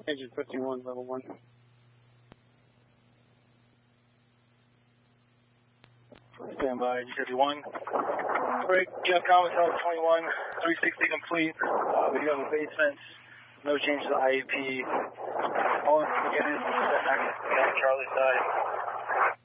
Engine 51, level 1. Stand by, G51. Break, Capcom, Hotel 21, 360 complete. We do have a base fence, no change to the IAP. All in the beginning, Charlie side.